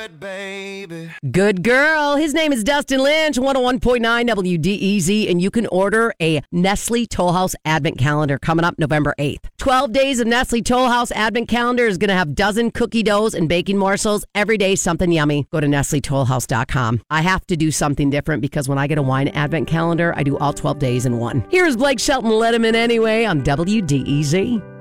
good, baby. Good girl. His name is Dustin Lynch, 101.9 WDEZ, and you can order a Nestle Toll House Advent Calendar coming up November 8th. 12 days of Nestle Toll House Advent Calendar is going to have dozen cookie doughs and baking morsels. Every day, something yummy. Go to NestleTollHouse.com. I have to do something different because when I get a wine Advent Calendar, I do all 12 days in one. Here's Blake Shelton, Let Him In Anyway on WDEZ.